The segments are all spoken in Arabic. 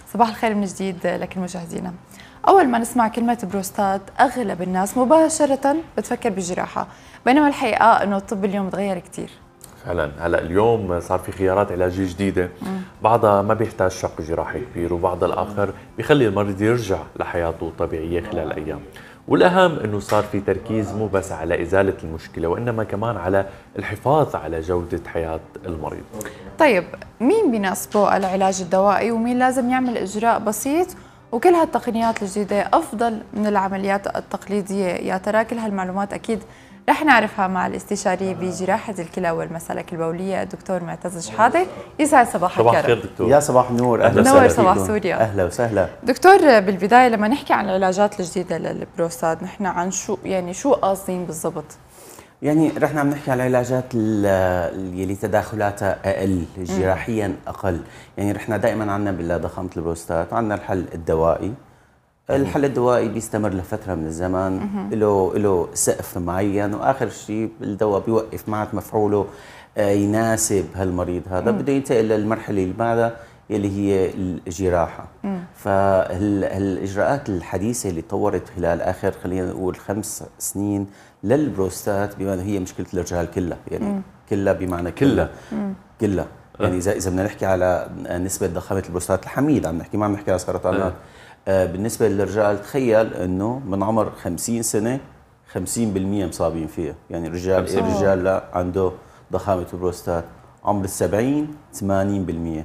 صباح الخير من جديد لكل مشاهدينا. أول ما نسمع كلمة بروستات أغلب الناس مباشرة بتفكر بالجراحة، بينما الحقيقة أنه الطب اليوم تغير كتير. فعلا هلا اليوم صار في خيارات علاجية جديدة، بعضها ما بيحتاج شق جراحي كبير وبعض الآخر بيخلي المريض يرجع لحياته الطبيعية خلال أيام. والأهم أنه صار في تركيز مو بس على إزالة المشكلة وإنما كمان على الحفاظ على جودة حياة المريض. طيب مين بيناسبه العلاج الدوائي ومين لازم يعمل إجراء بسيط؟ وكل هالتقنيات الجديدة أفضل من العمليات التقليدية يا ترى؟ كل هالمعلومات أكيد رح نعرفها مع الاستشاري بجراحة الكلى والمسالك البولية الدكتور معتز شحادة. يسعد صباحك. صباح الخير دكتور. يا صباح النور، اهلا وسهلا. نور صباح سوريا. اهلا وسهلا دكتور. بالبداية لما نحكي عن العلاجات الجديدة للبروستات نحن عن شو قاصدين بالضبط؟ يعني رحنا عم نحكي على العلاجات اللي تداخلاتها اقل، جراحيا اقل. يعني رحنا دائما عندنا بضخامه البروستات عندنا الحل الدوائي. الحل الدوائي بيستمر لفتره من الزمن، له سقف معين، واخر شيء الدواء بيوقف معك مفعوله يناسب هالمريض هذا، بده ينتقل للمرحله اللي بعدها يلي هي الجراحه. فالاجراءات الحديثه اللي تطورت خلال اخر خلينا نقول 5 سنين للبروستات، بما هي مشكله الرجال كلها، يعني كلها بمعنى كلها يعني اذا بدنا نحكي على نسبه ضخامه البروستات الحميد عم نحكي، ما عم نحكي على سرطانات. بالنسبه للرجال تخيل انه من عمر 50 سنه 50% مصابين فيها، يعني الرجال لا عنده ضخامه البروستات. عمر ال70 80%،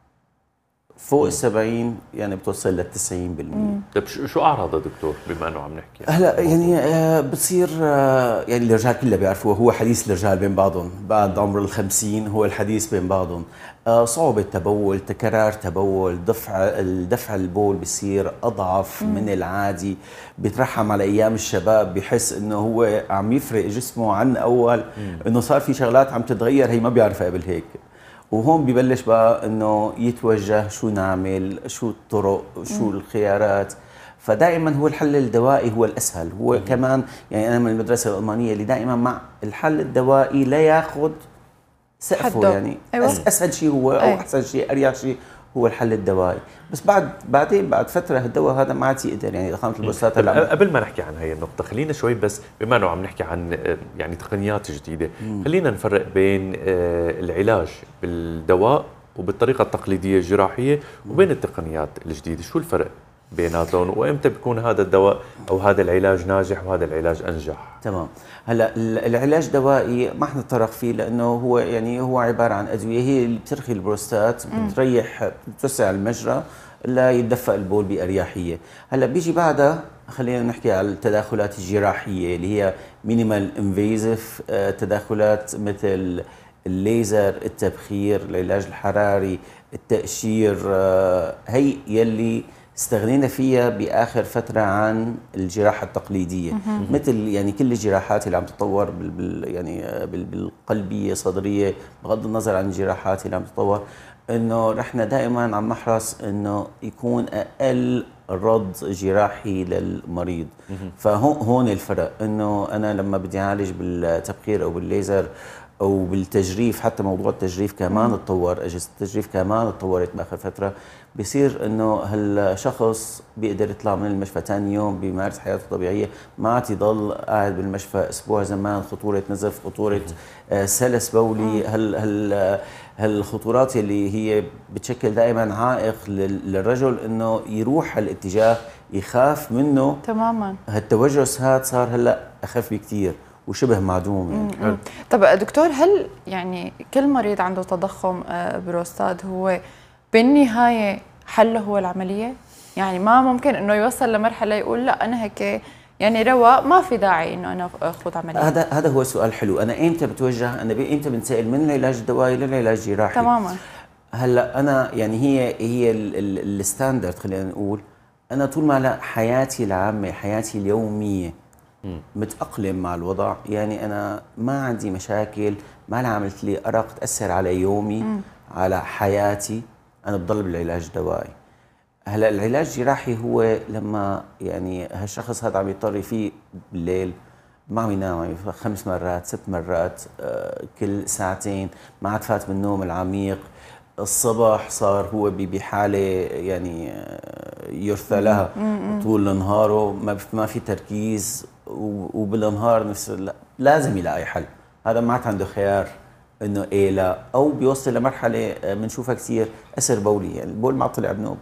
فوق ال70 يعني بتوصل لل 90%. طيب شو اعراضها دكتور بما انه عم نحكي؟ هلا يعني بتصير يعني الرجال كلها بيعرفوا، هو حديث الرجال بين بعضهم بعد عمر ال50 هو الحديث بين بعضهم. صعوبة تبول، تكرار تبول، دفع البول بصير أضعف من العادي، بيترحم على أيام الشباب، بيحس إنه هو عم يفرق جسمه عن أول، إنه صار في شغلات عم تتغير هي ما بيعرفها قبل هيك. وهون ببلش بقى إنه يتوجه شو نعمل، شو الطرق، شو الخيارات. فدائما هو الحل الدوائي هو الأسهل. هو كمان يعني أنا من المدرسة الألمانية اللي دائما مع الحل الدوائي لا ياخذ سقفه، يعني أيوة. اسهل شيء هو او احسن شيء اريح شيء هو الحل الدوائي. بس بعدين بعد فتره الدواء هذا ما عاد يقدر، يعني ضخامه البروستات. قبل ما نحكي عن هي النقطه خلينا شوي بس بما انه عم نحكي عن يعني تقنيات جديده، خلينا نفرق بين العلاج بالدواء وبالطريقه التقليديه الجراحيه وبين التقنيات الجديده. شو الفرق بيناتهم وامتى بيكون هذا الدواء او هذا العلاج ناجح وهذا العلاج انجح؟ تمام. هلا العلاج دوائي ما حنتطرق فيه لانه هو يعني هو عباره عن ادويه هي اللي بترخي البروستات، بتريح، بتوسع المجرى لا يتدفق البول باريحيه. هلا بيجي بعدها خلينا نحكي على التداخلات الجراحيه اللي هي مينيمال انفيزيف، تداخلات مثل الليزر، التبخير، العلاج الحراري، التقشير. هي يلي استغنينا فيها باخر فتره عن الجراحه التقليديه. مثل يعني كل الجراحات اللي عم تتطور بالقلبيه صدريه، بغض النظر عن الجراحات اللي عم تتطور، انه رحنا دائما عم نحرص انه يكون اقل رد جراحي للمريض. فهون الفرق، انه انا لما بدي اعالج بالتبخير او بالليزر او بالتجريف، حتى موضوع التجريف كمان تطور، اجهزه التجريف كمان تطورت باخر فتره، بصير انه هالشخص بيقدر يطلع من المشفى ثاني يوم بيمارس حياته الطبيعيه، ما عاد يضل قاعد بالمشفى اسبوع. زمان خطوره نزف، خطوره سلس بولي، هالخطورات اللي هي بتشكل دائما عائق للرجل انه يروح هالاتجاه، يخاف منه تماما. هالتوجس هذا صار هلا اخف بكثير وشبه معدوم يعني. طب دكتور، هل يعني كل مريض عنده تضخم بروستات هو بالنهايه حله هو العمليه؟ يعني ما ممكن انه يوصل لمرحله يقول لا انا هيك يعني رواق ما في داعي انه انا اخذ عمليه؟ هذا هو سؤال حلو. انا ايمتى بتوجه، انا ايمتى بنتقل من العلاج الدوائي للعلاج الجراحي؟ تماما. هلا انا يعني هي الستاندرد، خلينا نقول انا طول ما لا حياتي العامه، حياتي اليوميه متأقلم مع الوضع، يعني أنا ما عندي مشاكل، ما لها عملت لي أرق تأثر على يومي على حياتي، أنا بضل بالعلاج الدوائي. هلا العلاج الجراحي هو لما يعني هالشخص هذا عم يضطر فيه بالليل، ما عم ينام، عم يفيق 5 مرات 6 مرات كل ساعتين، ما عاد فات بالنوم العميق، الصبح صار هو بحالة يعني يرثى لها طول نهاره، ما في تركيز، وبالنهار نفس لازم يلاقي حل. هذا ما عاد عنده خيار انه ايه لا، او بيوصل لمرحله بنشوفها كثير اسر بولي، يعني البول ما طلع بنوب.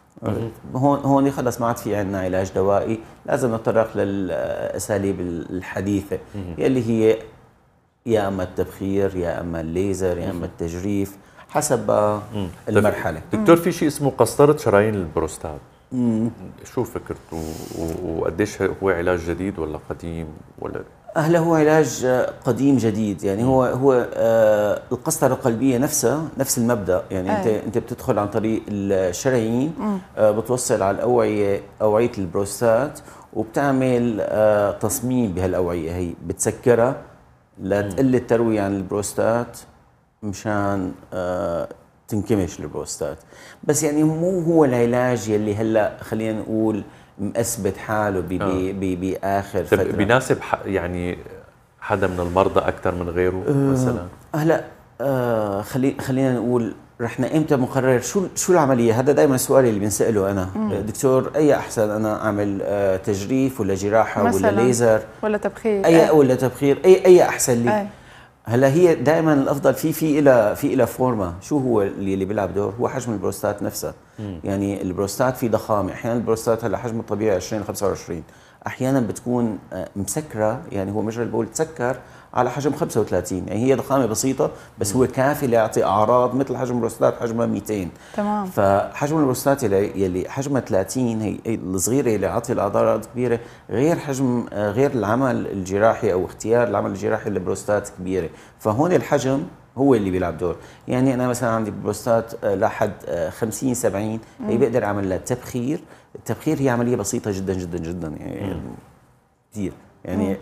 هون خلص ما عاد في عندنا علاج دوائي، لازم نتطرق للاساليب الحديثه يلي هي يا اما التبخير يا اما الليزر يا اما التجريف حسب المرحله. دكتور، في شيء اسمه قسطره شرايين البروستات، شو فكرته وقديش هو علاج جديد ولا قديم ولا؟ هلا هو علاج قديم جديد، يعني هو القسطره القلبيه نفسها نفس المبدا، يعني انت بتدخل عن طريق الشرايين، بتوصل على اوعيه البروستات، وبتعمل تصميم بهالاوعيه، هي بتسكرها لتقل الترويه عن البروستات مشان تنكمش البروستات. بس يعني مو هو العلاج يلي هلا خلينا نقول مأثبت حاله باخر فتره. بيناسب يعني حدا من المرضى اكثر من غيره مثلا؟ هلا خلينا نقول رحنا امتى مقرر شو العمليه؟ هذا دائما السؤال اللي بنساله انا. دكتور، اي احسن انا اعمل تجريف ولا جراحه ولا ليزر ولا تبخير؟ ولا تبخير، اي احسن لي؟ هلا هي دائما الافضل في الى فورما. شو هو اللي بيلعب دور؟ هو حجم البروستات نفسها. يعني البروستات في ضخامه، احيانا البروستات هلا حجمه الطبيعي 20 25، احيانا بتكون مسكره، يعني هو مجرى البول تسكر على حجم 35، يعني هي ضخامه بسيطه بس هو كافي ليعطي اعراض مثل حجم البروستات حجمها 200. تمام. فحجم البروستات يلي حجمها 30 هي الصغيره اللي عطي الاعراض كبيره، غير العمل الجراحي او اختيار العمل الجراحي للبروستات كبيره. فهون الحجم هو اللي بيلعب دور. يعني انا مثلا عندي بروستات لحد 50 70، هي بقدر اعمل لها تبخير. التبخير هي عمليه بسيطه جدا جدا جدا، يعني كثير، يعني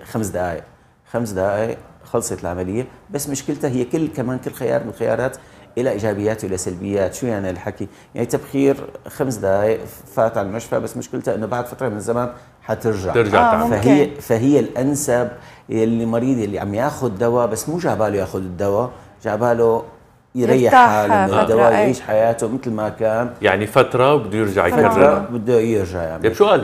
5 دقائق خلصت العمليه. بس مشكلتها هي كل خيار من الخيارات إلى إيجابيات وإلى سلبيات. شو يعني الحكي؟ يعني تبخير 5 دقائق فات على المشفى، بس مشكلتها إنه بعد فترة من الزمان حترجع تعمل. فهي الأنسب اللي مريض اللي عم ياخذ دواء بس مو جاباله ياخذ الدواء، جاباله يريح حاله من الدواء، يعيش حياته مثل ما كان، يعني فترة وبده يرجع يكرر، بده يرجع يعمل. طيب شو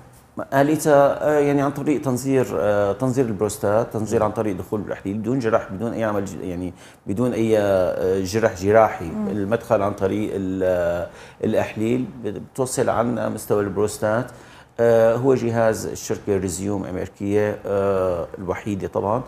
آليتها يعني عن طريق تنظير البروستات، تنظير عن طريق دخول الاحليل بدون جرح، بدون اي عمل، يعني بدون اي جرح جراحي. المدخل عن طريق الاحليل، بتوصل عن مستوى البروستات. هو جهاز الشركه ريزيوم امريكيه الوحيده طبعا.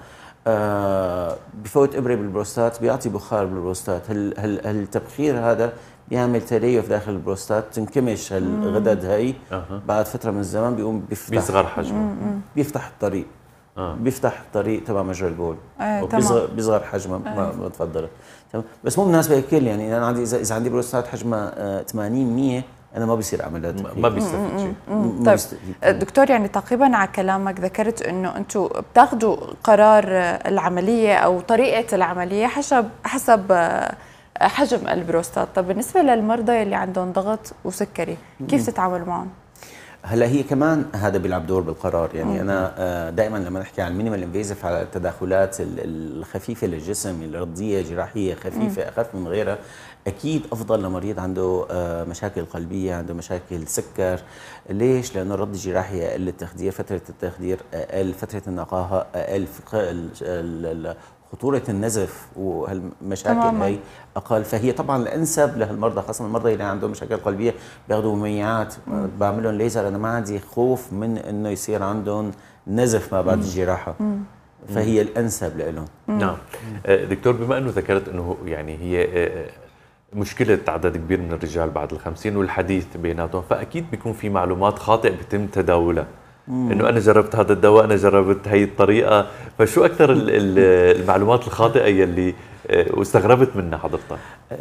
بفوت ابره بالبروستات، بيعطي بخار بالبروستات. التبخير هذا بيعمل تليف داخل البروستات، تنكمش الغدد هي. بعد فتره من الزمان بيقوم بيصغر حجمه، بيفتح الطريق، بيفتح الطريق تبع مجرى البول، بيصغر حجمه ما تفضلت. بس مو مناسبه للكل. يعني انا عندي اذا عندي بروستات حجمها 80 100، انا ما بيصير اعمل ما بيستفيد شيء. طيب دكتور، يعني تقريبا على كلامك ذكرت انه انتم بتاخذوا قرار العمليه او طريقه العمليه حسب حجم البروستات. طب بالنسبه للمرضى اللي عندهم ضغط وسكري، كيف تتعامل معهم؟ هلا هي كمان هذا بيلعب دور بالقرار. يعني انا دائما لما نحكي عن المينيمال انفيزيف، على التدخلات الخفيفه للجسم، الرضيه جراحيه خفيفه اخف من غيرها، اكيد افضل لمريض عنده مشاكل قلبيه، عنده مشاكل سكر. ليش؟ لانه الرد الجراحي اقل، التخدير فتره التخدير اقل، فتره النقاهه اقل، خطورة النزف وهالمشاكل هي أقل. فهي طبعا الأنسب لهالمرضى، خاصة المرضى اللي عندهم مشاكل قلبية بياخذوا مميعات. بعمل لهم ليزر، أنا ما عندي خوف من إنه يصير عندهم نزف ما بعد الجراحة. فهي الأنسب لهم. نعم دكتور، بما أنه ذكرت أنه يعني هي مشكلة عدد كبير من الرجال بعد ال50 والحديث بيناتهم، فأكيد بيكون في معلومات خاطئة بيتم تداولها. انه انا جربت هذا الدواء، انا جربت هي الطريقه. فشو اكثر المعلومات الخاطئه يلي واستغربت منها حضرتك؟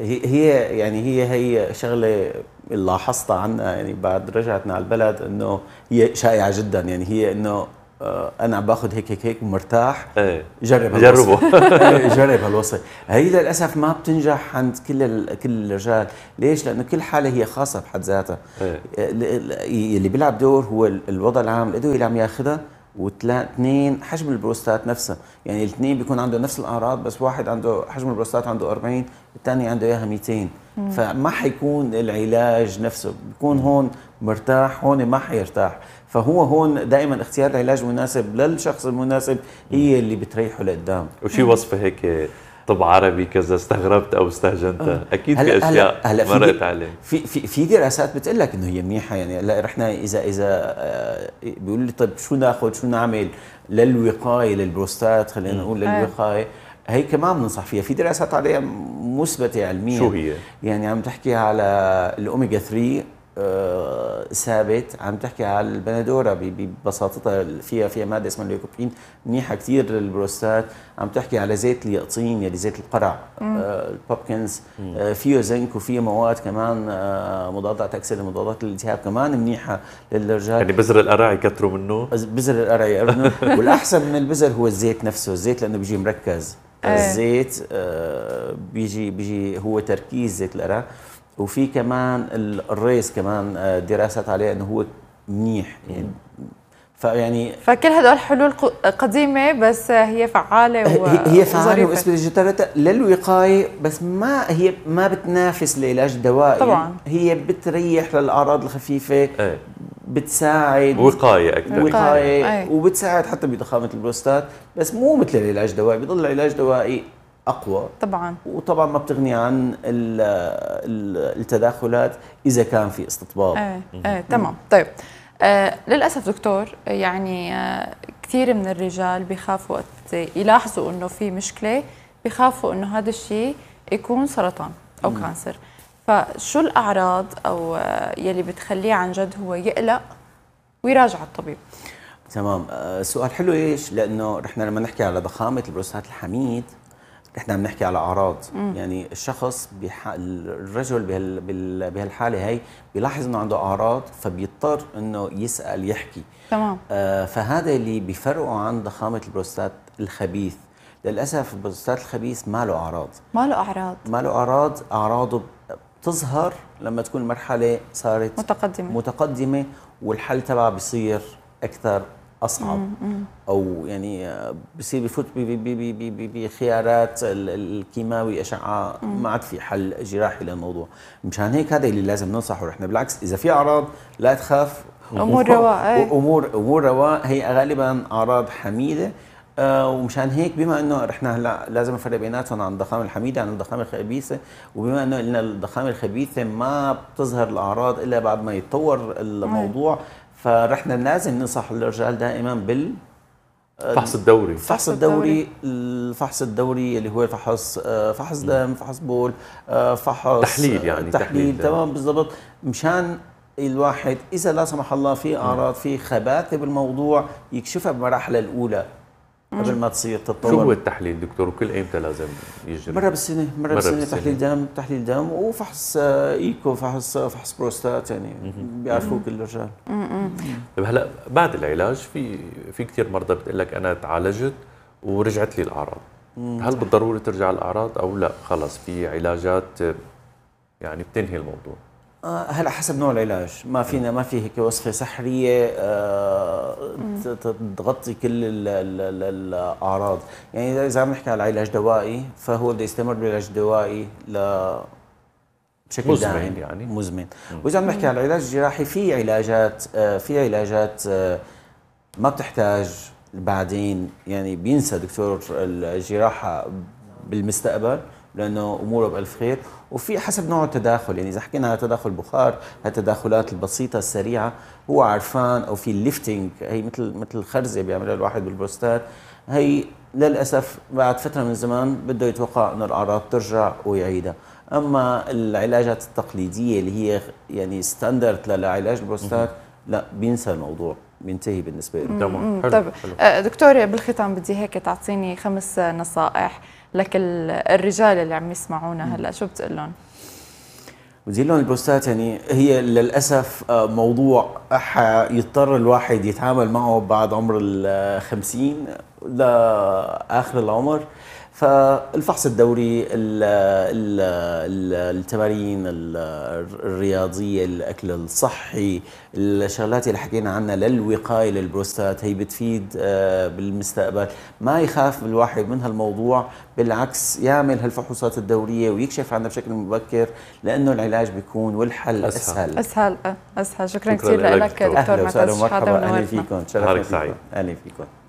هي شغله لاحظتها عنا، يعني بعد رجعتنا على البلد، انه هي شائعه جدا. يعني هي انه انا عم باخذ هيك ومرتاح، جربه جرب هالوصفه. هي للاسف ما بتنجح عند كل الرجال. ليش؟ لانه كل حاله هي خاصه بحد ذاتها. اللي بيلعب دور هو الوضع العام، الادويه اللي عم ياخذها واثنين حجم البروستات نفسها، يعني الاثنين بيكون عنده نفس الاعراض بس واحد عنده حجم البروستات عنده 40 الثاني عنده اياها 200. فما حيكون العلاج نفسه، بيكون هون مرتاح هون ما حيرتاح. فهو هون دائما اختيار العلاج المناسب للشخص المناسب هي اللي بتريحه لقدام. وشي وصفه هيك طب عربي كذا استغربت او استهجنتها؟ اكيد في اشياء هلا مرقت عليه. في دراسات بتقول لك انه هي منيحه. يعني هلا رحنا اذا بيقولوا لي طيب شو ناخذ شو نعمل للوقايه للبروستات، خلينا نقول للوقايه، هي كمان بننصح فيها. في دراسات عليها مثبته علميا. شو هي؟ يعني عم تحكي على الاوميجا 3 ثابت، عم تحكي على البندوره ببساطتها فيها ماده اسمها الليوكوبين منيحه كثير للبروستات، عم تحكي على زيت اليقطين يلي زيت القرع البوبكنز، فيه زنك وفيه مواد كمان مضادات اكسده مضادات للالتهاب كمان منيحه للرجال. يعني بذر القرع يكثروا منه؟ بذر القرع يقرنوا والاحسن من البذر هو الزيت نفسه، الزيت لانه بيجي مركز. الزيت بيجي هو تركيز زيت القرع. وفي كمان الريس كمان دراسات عليه انه هو منيح يعني فكل هدول حلول قديمه بس هي فعاله هي فعاله واسمها جدارتها للوقايه، بس ما بتنافس العلاج الدوائي طبعا. هي بتريح للاعراض الخفيفه بتساعد وقايه اكثر وقايه وبتساعد حتى بضخامه البروستات، بس مو مثل العلاج الدوائي. بيضل العلاج الدوائي اقوى طبعا، وطبعا ما بتغني عن التداخلات اذا كان في استطباب. تمام. طيب للاسف دكتور يعني كثير من الرجال بيخافوا وقت يلاحظوا انه في مشكله، بيخافوا انه هذا الشيء يكون سرطان او كانسر. فشو الاعراض او يلي بتخليه عن جد هو يقلق ويراجع الطبيب؟ تمام. سؤال حلو. ليش؟ لانه نحن لما نحكي على ضخامه البروستات الحميد احنا عم نحكي على اعراض. يعني الشخص الرجل بهالحاله هي بيلاحظ انه عنده اعراض فبيضطر انه يسال يحكي. تمام. فهذا اللي بيفرقه عن ضخامه البروستات الخبيث. للاسف البروستات الخبيث ما له اعراض. ما له اعراض. اعراضه بتظهر لما تكون المرحله صارت متقدمه والحل تبعها بيصير اكثر اصعب. او يعني بصير بفوت بخيارات الكيماوي اشعه، ما عاد في حل جراحي للموضوع. مشان هيك هذا اللي لازم ننصحه. رحنا بالعكس اذا في اعراض لا تخاف، امور رواء. امور رواء هي غالبا اعراض حميده. ومشان هيك بما انه رحنا هلا لازم نفرق بيناتهم عن الضخامه الحميده عن الضخامه الخبيثه، وبما انه قلنا الضخامه الخبيثه ما بتظهر الاعراض الا بعد ما يتطور الموضوع، فرحنا لازم ننصح الرجال دائما فحص الدوري. الفحص الدوري اللي هو فحص دم، فحص بول، فحص تحليل. يعني تحليل تمام بالضبط. مشان الواحد اذا لا سمح الله في اعراض في خباثه بالموضوع يكشفها بمراحله الاولى قبل ما تصير تتطور. شو هو التحليل دكتور وكل ايمتى لازم يجري؟ مرة بالسنة تحليل دم وفحص ايكو، فحص بروستات. يعني بيعرفوه كل الرجال. طيب هلا بعد العلاج في كثير مرضى بتقول لك انا تعالجت ورجعت لي الاعراض. هل بالضرورة ترجع الاعراض او لا خلص في علاجات يعني بتنهي الموضوع؟ هلا حسب نوع العلاج. ما في هيك وصفه سحريه تغطي كل الاعراض. يعني اذا عم نحكي على علاج دوائي فهو بده يستمر بالعلاج الدوائي بشكل دائم يعني مزمن. واذا عم نحكي على العلاج الجراحي في علاجات ما بتحتاج بعدين، يعني بينسى دكتور الجراحه بالمستقبل لانه اموره بالف خير. وفي حسب نوع التداخل. يعني اذا حكينا على تداخل بخار، التداخلات البسيطه السريعه هو عرفان، او في الليفتنج هي مثل خرزه بيعملها الواحد بالبروستات، هي للاسف بعد فتره من الزمان بده يتوقع انه الاعراض ترجع ويعيدها. اما العلاجات التقليديه اللي هي يعني ستاندرد لعلاج البروستات لا بينسى الموضوع، بينتهي بالنسبه له. تمام. طيب دكتور بالختام بدي هيك تعطيني 5 نصائح لك الرجال اللي عم يسمعونا هلا، شو بتقول لهم؟ بدي لهم البروستات يعني هي للاسف موضوع يضطر الواحد يتعامل معه بعد عمر ال50 لاخر العمر. فالفحص الدوري، التمارين الرياضيه، الاكل الصحي، الشغلات اللي حكينا عنها للوقايه للبروستات، هي بتفيد بالمستقبل. ما يخاف الواحد من هالموضوع، بالعكس يعمل هالفحوصات الدوريه ويكشف عنها بشكل مبكر، لانه العلاج بيكون والحل اسهل. اسهل. شكرا كثير لك دكتور معتز. اهلا وسهلا ومرحبا، اهلا فيكم، شرف سعيد. اهلا فيكم.